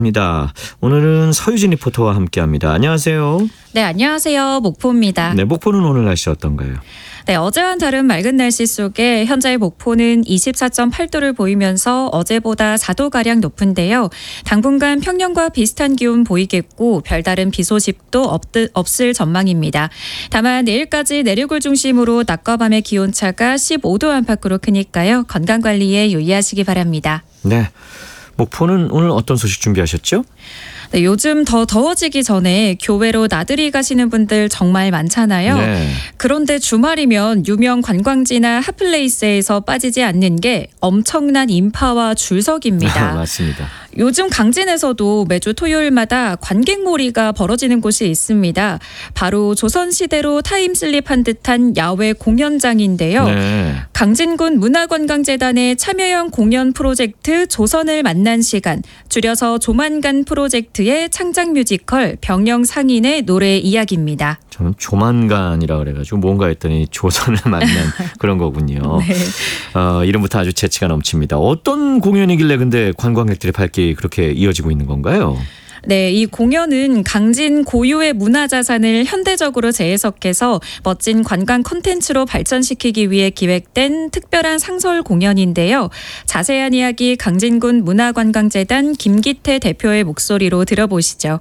입니다. 오늘은 서유진 리포터와 함께합니다. 안녕하세요. 네, 안녕하세요. 목포입니다. 네, 목포는 오늘 날씨 어떤가요? 네, 어제와는 다른 맑은 날씨 속에 현재의 목포는 24.8도를 보이면서 어제보다 4도가량 높은데요. 당분간 평년과 비슷한 기온 보이겠고 별다른 비 소식도 없을 전망입니다. 다만 내일까지 내륙을 중심으로 낮과 밤의 기온차가 15도 안팎으로 크니까요. 건강관리에 유의하시기 바랍니다. 네, 목포는 오늘 어떤 소식 준비하셨죠? 네, 요즘 더 더워지기 전에 교외로 나들이 가시는 분들 정말 많잖아요. 네. 그런데 주말이면 유명 관광지나 핫플레이스에서 빠지지 않는 게 엄청난 인파와 줄석입니다. 맞습니다. 요즘 강진에서도 매주 토요일마다 관객몰이가 벌어지는 곳이 있습니다. 바로 조선시대로 타임슬립한 듯한 야외 공연장인데요. 네. 강진군 문화관광재단의 참여형 공연 프로젝트 조선을 만난 시간, 줄여서 조만간 프로젝트의 창작 뮤지컬 병영상인의 노래 이야기입니다. 저는 조만간이라 그래가지고 뭔가 했더니 조선을 만난 그런 거군요. 네. 이름부터 아주 재치가 넘칩니다. 어떤 공연이길래 근데 관광객들의 발길이 그렇게 이어지고 있는 건가요? 네, 이 공연은 강진 고유의 문화자산을 현대적으로 재해석해서 멋진 관광 콘텐츠로 발전시키기 위해 기획된 특별한 상설 공연인데요. 자세한 이야기 강진군 문화관광재단 김기태 대표의 목소리로 들어보시죠.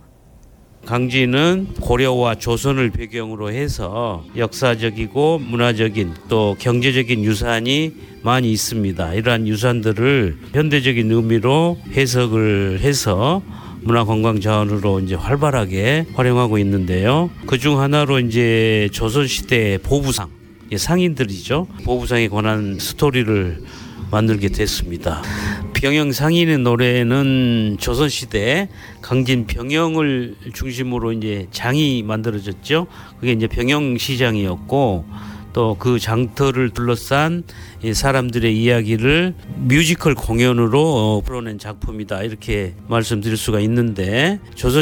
강진은 고려와 조선을 배경으로 해서 역사적이고 문화적인 또 경제적인 유산이 많이 있습니다. 이러한 유산들을 현대적인 의미로 해석을 해서 문화관광 자원으로 이제 활발하게 활용하고 있는데요. 그중 하나로 이제 조선시대 보부상, 상인들이죠. 보부상에 관한 스토리를 만들게 됐습니다. 병영상인의 노래는 조선시대 강진 병영을 중심으로 이제 장이 만들어졌죠. 그게 이제 병영시장이었고 또 그 장터를 둘러싼 사람들의 이야기를 뮤지컬 공연으로 풀어낸 작품이다. 이렇게 말씀드릴 수가 있는데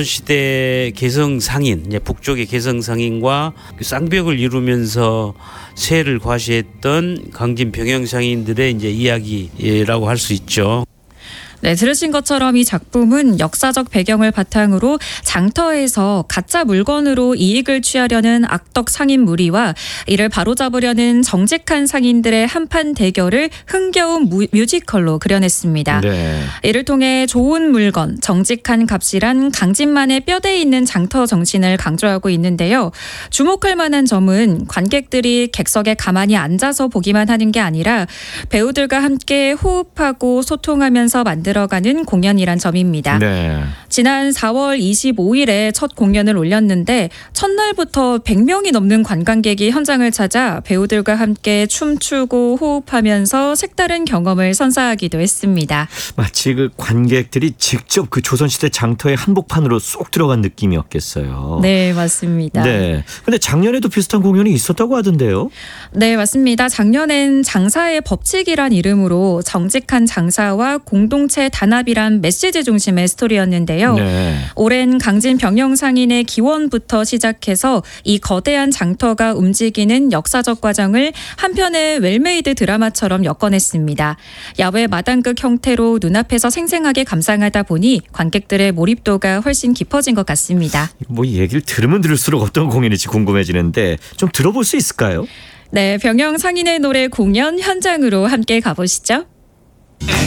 조선시대 개성상인, 이제 북쪽의 개성상인과 쌍벽을 이루면서 세를 과시했던 강진 병영상인들의 이제 이야기라고 할 수 있죠. 네, 들으신 것처럼 이 작품은 역사적 배경을 바탕으로 장터에서 가짜 물건으로 이익을 취하려는 악덕 상인 무리와 이를 바로잡으려는 정직한 상인들의 한판 대결을 흥겨운 뮤지컬로 그려냈습니다. 네. 이를 통해 좋은 물건, 정직한 값이란 강진만의 뼈대 있는 장터 정신을 강조하고 있는데요. 주목할 만한 점은 관객들이 객석에 가만히 앉아서 보기만 하는 게 아니라 배우들과 함께 호흡하고 소통하면서 들어가는 공연이란 점입니다. 네. 지난 4월 25일에 첫 공연을 올렸는데 첫날부터 100명이 넘는 관광객이 현장을 찾아 배우들과 함께 춤추고 호흡하면서 색다른 경험을 선사하기도 했습니다. 마치 그 관객들이 직접 그 조선시대 장터의 한복판으로 쏙 들어간 느낌이었겠어요. 네, 맞습니다. 네. 근데 작년에도 비슷한 공연이 있었다고 하던데요? 네, 맞습니다. 작년엔 장사의 법칙이란 이름으로 정직한 장사와 공동체 단합이란 메시지 중심의 스토리였는데요. 네. 오랜 강진 병영상인의 기원부터 시작해서 이 거대한 장터가 움직이는 역사적 과정을 한 편의 웰메이드 드라마처럼 엮어냈습니다. 야외 마당극 형태로 눈앞에서 생생하게 감상하다 보니 관객들의 몰입도가 훨씬 깊어진 것 같습니다. 뭐 얘기를 들으면 들을수록 어떤 공연인지 궁금해지는데 좀 들어볼 수 있을까요? 네, 병영상인의 노래 공연 현장으로 함께 가보시죠.